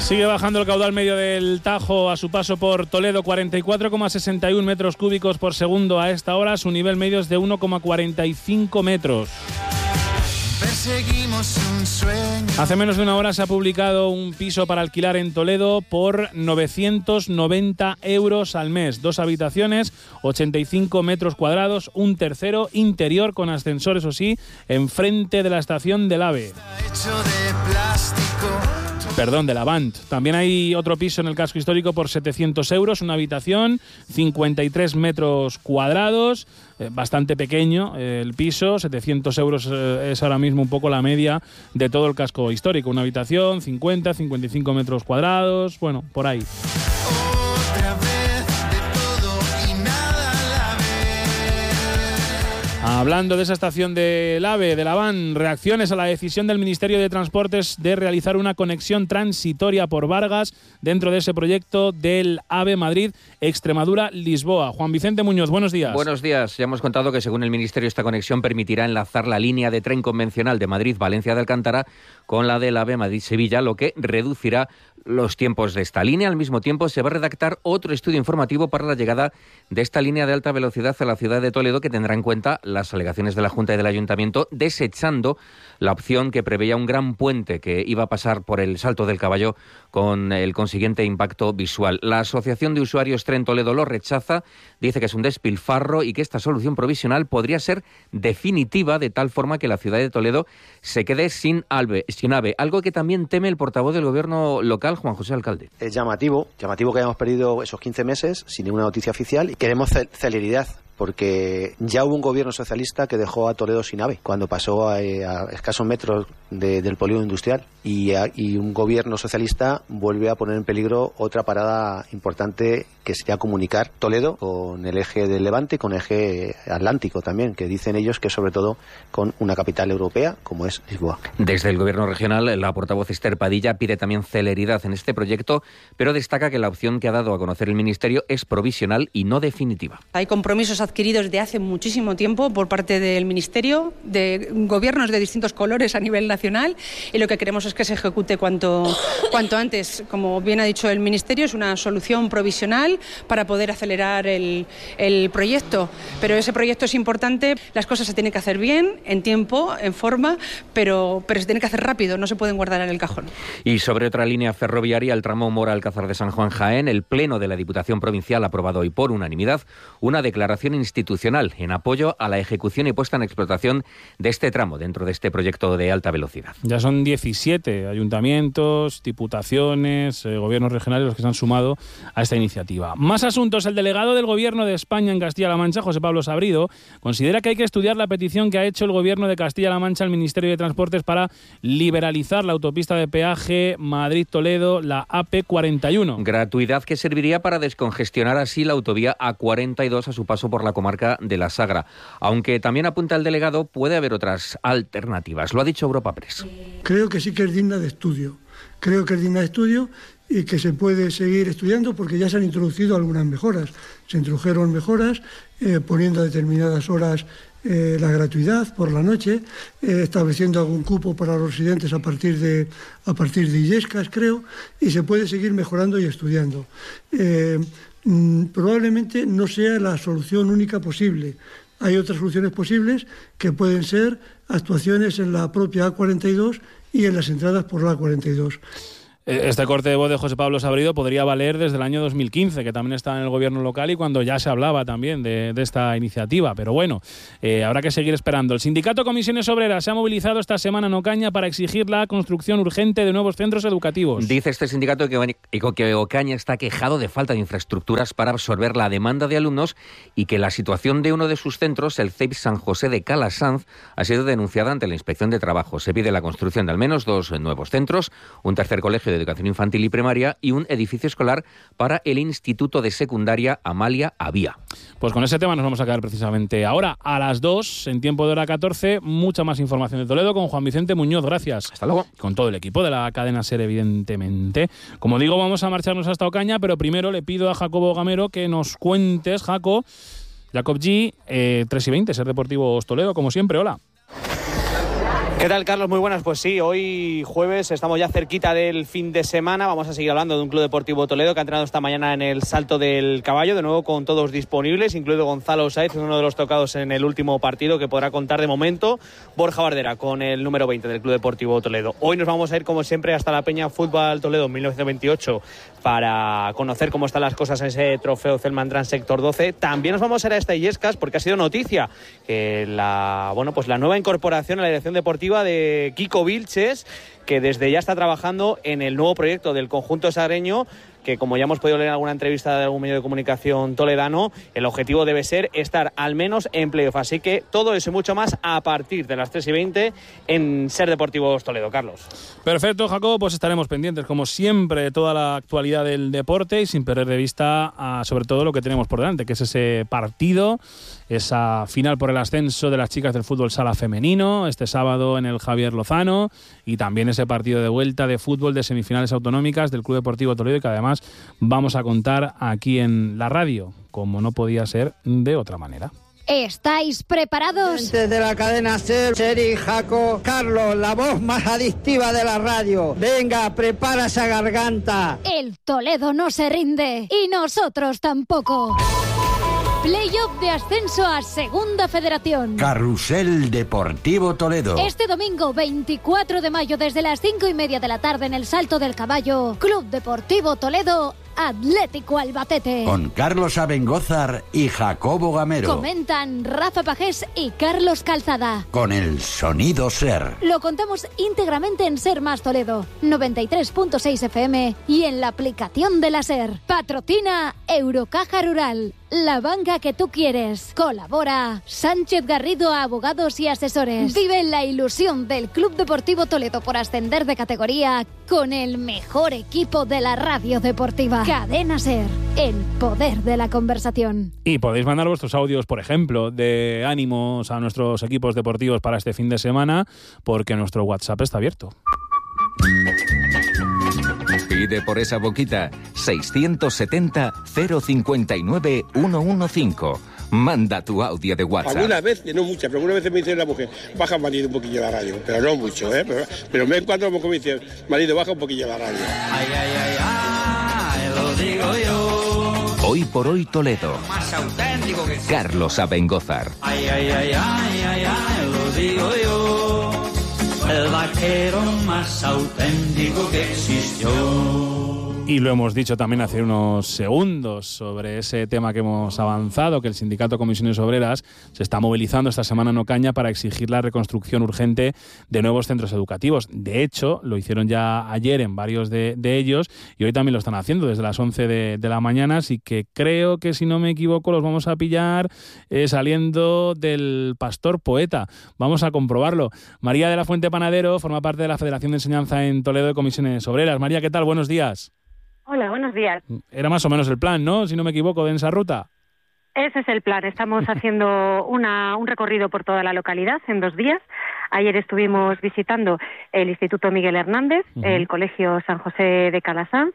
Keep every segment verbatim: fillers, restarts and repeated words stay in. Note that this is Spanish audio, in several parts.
Sigue bajando el caudal medio del Tajo a su paso por Toledo, cuarenta y cuatro coma sesenta y uno metros cúbicos por segundo a esta hora. Su nivel medio es de uno coma cuarenta y cinco metros. Perseguimos un sueño. Hace menos de una hora se ha publicado un piso para alquilar en Toledo por novecientos noventa euros al mes. Dos habitaciones, ochenta y cinco metros cuadrados, un tercero interior con ascensor, eso sí, enfrente de la estación del AVE. Hecho de plástico. Perdón, de la Avant. También hay otro piso en el casco histórico por setecientos euros, una habitación, cincuenta y tres metros cuadrados, eh, bastante pequeño eh, el piso, setecientos euros eh, es ahora mismo un poco la media de todo el casco histórico. Una habitación, cincuenta, cincuenta y cinco metros cuadrados, bueno, por ahí. Otra vez de todo y nada a la vez. Hablando de esa estación del AVE, de la Avant, reacciones a la decisión del Ministerio de Transportes de realizar una conexión transitoria por Vargas dentro de ese proyecto del AVE Madrid-Extremadura-Lisboa. Juan Vicente Muñoz, buenos días. Buenos días. Ya hemos contado que según el Ministerio esta conexión permitirá enlazar la línea de tren convencional de Madrid-Valencia de Alcántara con la del AVE Madrid-Sevilla, lo que reducirá los tiempos de esta línea. Al mismo tiempo se va a redactar otro estudio informativo para la llegada de esta línea de alta velocidad a la ciudad de Toledo, que tendrá en cuenta las alegaciones de la Junta y del Ayuntamiento, desechando la opción que preveía un gran puente que iba a pasar por el Salto del Caballo con el consiguiente impacto visual. La Asociación de Usuarios Tren Toledo lo rechaza, dice que es un despilfarro y que esta solución provisional podría ser definitiva, de tal forma que la ciudad de Toledo se quede sin AVE, sin AVE, algo que también teme el portavoz del gobierno local, Juan José Alcalde. Es llamativo, llamativo que hayamos perdido esos quince meses sin ninguna noticia oficial y queremos ce- celeridad. Porque ya hubo un gobierno socialista que dejó a Toledo sin AVE cuando pasó a, a escasos metros de, del polígono industrial, y, a, y un gobierno socialista vuelve a poner en peligro otra parada importante, que sería comunicar Toledo con el eje del Levante y con el eje atlántico también, que dicen ellos que sobre todo con una capital europea como es Lisboa. Desde el gobierno regional, la portavoz Esther Padilla pide también celeridad en este proyecto, pero destaca que la opción que ha dado a conocer el Ministerio es provisional y no definitiva. Hay compromisos adquiridos de hace muchísimo tiempo por parte del Ministerio, de gobiernos de distintos colores a nivel nacional, y lo que queremos es que se ejecute cuanto, cuanto antes. Como bien ha dicho el Ministerio, es una solución provisional para poder acelerar el, el proyecto, pero ese proyecto es importante. Las cosas se tienen que hacer bien, en tiempo, en forma, pero, pero se tiene que hacer rápido, no se pueden guardar en el cajón. Y sobre otra línea ferroviaria, el tramo Mora-Alcázar de San Juan Jaén, el Pleno de la Diputación Provincial ha aprobado hoy por unanimidad una declaración institucional en apoyo a la ejecución y puesta en explotación de este tramo dentro de este proyecto de alta velocidad. Ya son diecisiete ayuntamientos, diputaciones, eh, gobiernos regionales los que se han sumado a esta iniciativa. Más asuntos. El delegado del Gobierno de España en Castilla-La Mancha, José Pablo Sabrido, considera que hay que estudiar la petición que ha hecho el Gobierno de Castilla-La Mancha al Ministerio de Transportes para liberalizar la autopista de peaje Madrid-Toledo, la A P cuarenta y uno. Gratuidad que serviría para descongestionar así la autovía A cuarenta y dos a su paso por la comarca de la Sagra. Aunque también apunta el delegado, puede haber otras alternativas. Lo ha dicho Europa Press. Creo que sí que es digna de estudio. Creo que es digna de estudio y que se puede seguir estudiando, porque ya se han introducido algunas mejoras. Se introdujeron mejoras eh, poniendo a determinadas horas eh, la gratuidad por la noche, eh, estableciendo algún cupo para los residentes a partir de a partir de Illescas, creo, y se puede seguir mejorando y estudiando. Eh, Probablemente no sea la solución única posible. Hay otras soluciones posibles que pueden ser actuaciones en la propia A cuarenta y dos y en las entradas por la A cuarenta y dos. Este corte de voz de José Pablo Sabrido podría valer desde el año dos mil quince, que también está en el gobierno local y cuando ya se hablaba también de, de esta iniciativa. Pero bueno, eh, habrá que seguir esperando. El sindicato Comisiones Obreras se ha movilizado esta semana en Ocaña para exigir la construcción urgente de nuevos centros educativos. Dice este sindicato que, que Ocaña está quejado de falta de infraestructuras para absorber la demanda de alumnos y que la situación de uno de sus centros, el C E I P San José de Calasanz, ha sido denunciada ante la Inspección de Trabajo. Se pide la construcción de al menos dos nuevos centros, un tercer colegio de educación infantil y primaria y un edificio escolar para el Instituto de Secundaria Amalia Avía. Pues con ese tema nos vamos a quedar precisamente ahora a las dos, en tiempo de hora catorce, mucha más información de Toledo con Juan Vicente Muñoz. Gracias. Hasta luego. Con todo el equipo de la cadena SER, evidentemente. Como digo, vamos a marcharnos hasta Ocaña, pero primero le pido a Jacobo Gamero que nos cuentes, Jaco, Jacob G, eh, tres y veinte, SER Deportivos Toledo, como siempre. Hola. ¿Qué tal, Carlos? Muy buenas. Pues sí, hoy jueves estamos ya cerquita del fin de semana. Vamos a seguir hablando de un Club Deportivo Toledo que ha entrenado esta mañana en el Salto del Caballo, de nuevo con todos disponibles, incluido Gonzalo Sáez, uno de los tocados en el último partido, que podrá contar de momento Borja Bardera con el número veinte del Club Deportivo Toledo. Hoy nos vamos a ir, como siempre, hasta la Peña Fútbol Toledo mil novecientos veintiocho para conocer cómo están las cosas en ese trofeo Celmantrán Sector doce. También nos vamos a ir a esta Illescas porque ha sido noticia que la, bueno, pues la nueva incorporación a la dirección deportiva de Kiko Vilches, que desde ya está trabajando en el nuevo proyecto del conjunto sagreño, que como ya hemos podido leer en alguna entrevista de algún medio de comunicación toledano, el objetivo debe ser estar al menos en playoff. Así que todo eso y mucho más a partir de las tres y veinte en Ser Deportivos Toledo. Carlos. Perfecto, Jacobo, pues estaremos pendientes como siempre de toda la actualidad del deporte y sin perder de vista a, sobre todo lo que tenemos por delante, que es ese partido, esa final por el ascenso de las chicas del fútbol sala femenino este sábado en el Javier Lozano, y también ese partido de vuelta de fútbol de semifinales autonómicas del Club Deportivo Toledo, que además vamos a contar aquí en la radio, como no podía ser de otra manera. ¿Estáis preparados? Desde la cadena SER, Seri, Jaco, Carlos, la voz más adictiva de la radio. Venga, prepara esa garganta. El Toledo no se rinde y nosotros tampoco. Playoff de ascenso a Segunda Federación. Carrusel Deportivo Toledo. Este domingo veinticuatro de mayo desde las cinco y media de la tarde en el Salto del Caballo, Club Deportivo Toledo, Atlético Albacete. Con Carlos Abengózar y Jacobo Gamero. Comentan Rafa Pajés y Carlos Calzada. Con el sonido SER. Lo contamos íntegramente en SER Más Toledo, noventa y tres punto seis F M y en la aplicación de la SER. Patrocina Eurocaja Rural, la banca que tú quieres. Colabora Sánchez Garrido Abogados y Asesores. Vive la ilusión del Club Deportivo Toledo por ascender de categoría con el mejor equipo de la radio deportiva. Cadena SER, el poder de la conversación. Y podéis mandar vuestros audios, por ejemplo, de ánimos a nuestros equipos deportivos para este fin de semana, porque nuestro WhatsApp está abierto. Pide por esa boquita seiscientos setenta, cero cincuenta y nueve, ciento quince. Manda tu audio de WhatsApp. Algunas veces, no muchas, pero algunas veces me dice la mujer, baja marido un poquillo la radio, pero no mucho, ¿eh? Pero, pero me encuentro como me dice, marido, baja un poquillo la radio. Ay, ay, ay, ay, lo digo yo. Hoy por hoy Toledo. Más auténtico que Carlos Abengózar. Ay, ay, ay, ay, ay, ay, lo digo yo. El vaquero más auténtico que existió. Y lo hemos dicho también hace unos segundos sobre ese tema que hemos avanzado, que el Sindicato Comisiones Obreras se está movilizando esta semana en Ocaña para exigir la reconstrucción urgente de nuevos centros educativos. De hecho, lo hicieron ya ayer en varios de, de ellos y hoy también lo están haciendo desde las once de, de la mañana, así que creo que, si no me equivoco, los vamos a pillar eh, saliendo del Pastor Poeta. Vamos a comprobarlo. María de la Fuente Panadero forma parte de la Federación de Enseñanza en Toledo de Comisiones Obreras. María, ¿qué tal? Buenos días. Hola, buenos días. Era más o menos el plan, ¿no? Si no me equivoco, de esa ruta. Ese es el plan. Estamos haciendo una, un recorrido por toda la localidad en dos días. Ayer estuvimos visitando el Instituto Miguel Hernández, uh-huh. el Colegio San José de Calasanz,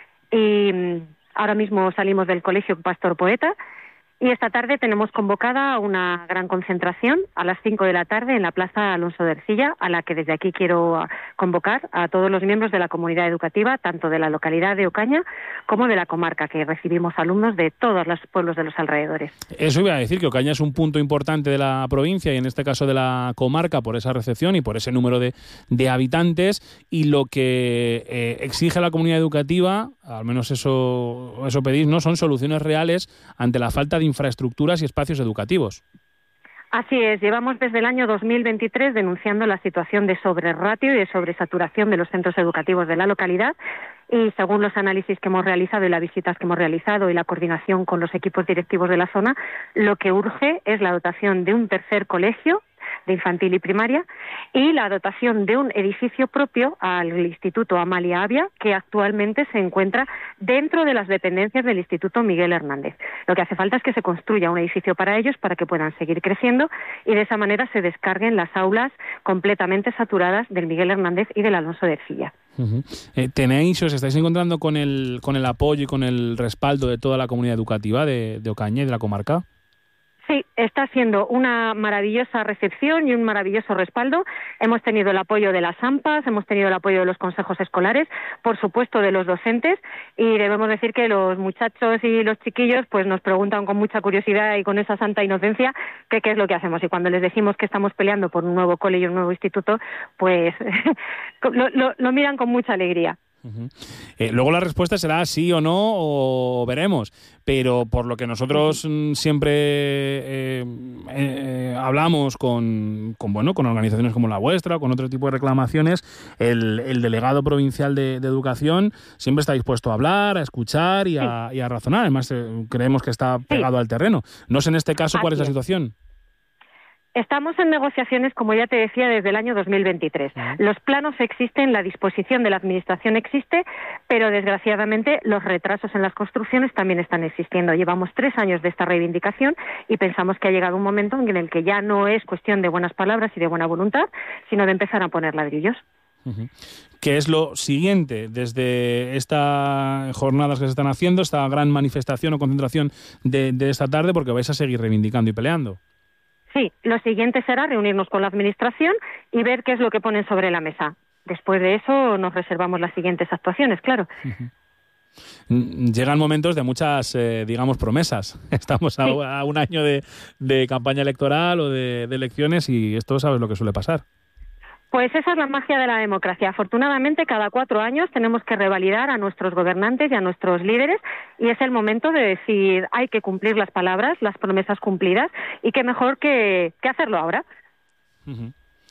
y ahora mismo salimos del Colegio Pastor Poeta. Y esta tarde tenemos convocada una gran concentración a las cinco de la tarde en la Plaza Alonso de Ercilla, a la que desde aquí quiero convocar a todos los miembros de la comunidad educativa, tanto de la localidad de Ocaña como de la comarca, que recibimos alumnos de todos los pueblos de los alrededores. Eso iba a decir, que Ocaña es un punto importante de la provincia y en este caso de la comarca por esa recepción y por ese número de, de habitantes, y lo que eh, exige la comunidad educativa, al menos eso, eso pedís, ¿no? Son soluciones reales ante la falta de infraestructuras y espacios educativos. Así es, llevamos desde el año dos mil veintitrés denunciando la situación de sobreratio y de sobresaturación de los centros educativos de la localidad, y según los análisis que hemos realizado y las visitas que hemos realizado y la coordinación con los equipos directivos de la zona, lo que urge es la dotación de un tercer colegio de infantil y primaria y la dotación de un edificio propio al Instituto Amalia Avia, que actualmente se encuentra dentro de las dependencias del Instituto Miguel Hernández. Lo que hace falta es que se construya un edificio para ellos, para que puedan seguir creciendo y de esa manera se descarguen las aulas completamente saturadas del Miguel Hernández y del Alonso de Ercilla. Uh-huh. Eh, ¿Tenéis, os estáis encontrando con el, con el apoyo y con el respaldo de toda la comunidad educativa de, de Ocaña y de la comarca? Sí, Está siendo una maravillosa recepción y un maravilloso respaldo. Hemos tenido el apoyo de las AMPAs, hemos tenido el apoyo de los consejos escolares, por supuesto de los docentes, y debemos decir que los muchachos y los chiquillos pues nos preguntan con mucha curiosidad y con esa santa inocencia que qué es lo que hacemos. Y cuando les decimos que estamos peleando por un nuevo cole y un nuevo instituto, pues lo, lo, lo miran con mucha alegría. Uh-huh. Eh, luego la respuesta será sí o no, o veremos, pero por lo que nosotros uh-huh. siempre eh, eh, hablamos con, con bueno con organizaciones como la vuestra, con otro tipo de reclamaciones, el, el delegado provincial de, de Educación siempre está dispuesto a hablar, a escuchar y a, sí. y a razonar. Además eh, creemos que está pegado sí. al terreno. No sé en este caso cuál Así es la situación. Estamos en negociaciones, como ya te decía, desde el año dos mil veintitrés. Los planos existen, la disposición de la Administración existe, pero desgraciadamente los retrasos en las construcciones también están existiendo. Llevamos tres años de esta reivindicación y pensamos que ha llegado un momento en el que ya no es cuestión de buenas palabras y de buena voluntad, sino de empezar a poner ladrillos. Uh-huh. ¿Qué es lo siguiente desde estas jornadas que se están haciendo, esta gran manifestación o concentración de, de esta tarde, porque vais a seguir reivindicando y peleando? Sí, lo siguiente será reunirnos con la Administración y ver qué es lo que ponen sobre la mesa. Después de eso nos reservamos las siguientes actuaciones, claro. Uh-huh. Llegan momentos de muchas, eh, digamos, promesas. Estamos a, sí. a un año de, de campaña electoral o de, de elecciones y esto sabes lo que suele pasar. Pues esa es la magia de la democracia. Afortunadamente, cada cuatro años tenemos que revalidar a nuestros gobernantes y a nuestros líderes y es el momento de decir hay que cumplir las palabras, las promesas cumplidas y qué mejor que, que hacerlo ahora. Uh-huh.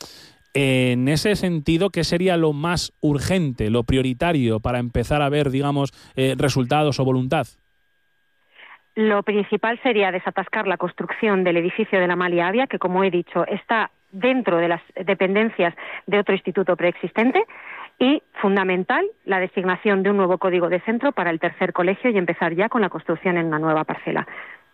En ese sentido, ¿qué sería lo más urgente, lo prioritario para empezar a ver, digamos, eh, resultados o voluntad? Lo principal sería desatascar la construcción del edificio de la Amalia Avia, que como he dicho está dentro de las dependencias de otro instituto preexistente, y fundamental la designación de un nuevo código de centro para el tercer colegio y empezar ya con la construcción en una nueva parcela.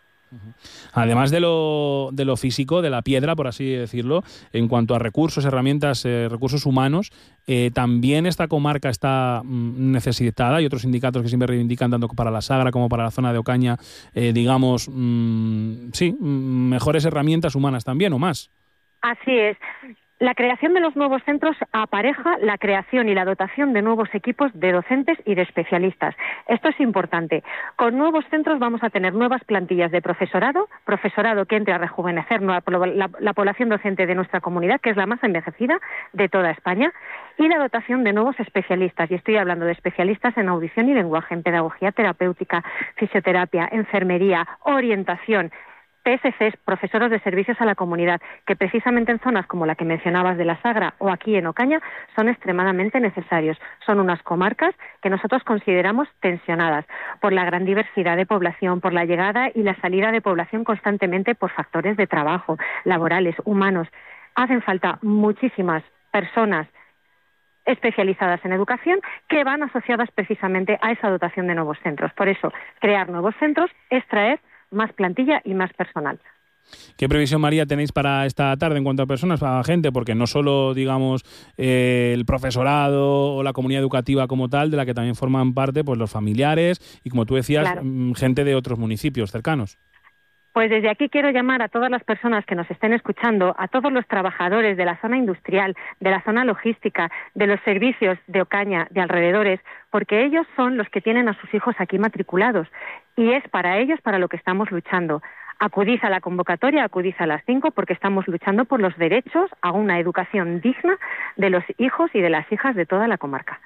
Además de lo, de lo físico, de la piedra, por así decirlo, en cuanto a recursos, herramientas, eh, recursos humanos, eh, también esta comarca está mm, necesitada y otros sindicatos que siempre reivindican tanto para la Sagra como para la zona de Ocaña, eh, digamos, mm, sí, mm, mejores herramientas humanas también o más. Así es. La creación de los nuevos centros apareja la creación y la dotación de nuevos equipos de docentes y de especialistas. Esto es importante. Con nuevos centros vamos a tener nuevas plantillas de profesorado, profesorado que entre a rejuvenecer la, la, la población docente de nuestra comunidad, que es la más envejecida de toda España, y la dotación de nuevos especialistas. Y estoy hablando de especialistas en audición y lenguaje, en pedagogía terapéutica, fisioterapia, enfermería, orientación, P S Cs, profesores de servicios a la comunidad, que precisamente en zonas como la que mencionabas de la Sagra o aquí en Ocaña son extremadamente necesarios. Son unas comarcas que nosotros consideramos tensionadas por la gran diversidad de población, por la llegada y la salida de población constantemente por factores de trabajo, laborales, humanos. Hacen falta muchísimas personas especializadas en educación que van asociadas precisamente a esa dotación de nuevos centros. Por eso, crear nuevos centros es traer más plantilla y más personal. ¿Qué previsión, María, tenéis para esta tarde en cuanto a personas, para la gente? Porque no solo, digamos, eh, el profesorado o la comunidad educativa como tal, de la que también forman parte pues los familiares y, como tú decías, claro, gente de otros municipios cercanos. Pues desde aquí quiero llamar a todas las personas que nos estén escuchando, a todos los trabajadores de la zona industrial, de la zona logística, de los servicios de Ocaña, de alrededores, porque ellos son los que tienen a sus hijos aquí matriculados y es para ellos para lo que estamos luchando. Acudid a la convocatoria, acudid a las cinco, porque estamos luchando por los derechos a una educación digna de los hijos y de las hijas de toda la comarca.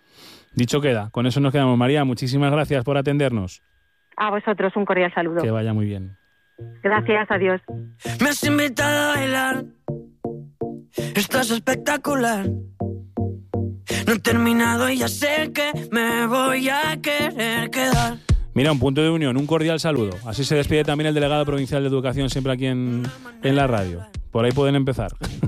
Dicho queda. Con eso nos quedamos, María. Muchísimas gracias por atendernos. A vosotros un cordial saludo. Que vaya muy bien. Gracias, adiós. Me has invitado a bailar, estás espectacular. No he terminado y ya sé que me voy a querer quedar. Mira, un punto de unión, un cordial saludo. Así se despide también el delegado provincial de Educación, siempre aquí en, en la radio. Por ahí pueden empezar.